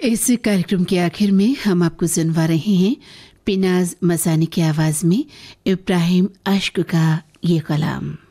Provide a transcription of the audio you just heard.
इस कार्यक्रम के आखिर में हम आपको सुनवा रहे हैं पिनाज मसानी की आवाज में इब्राहिम अश्क का ये कलाम।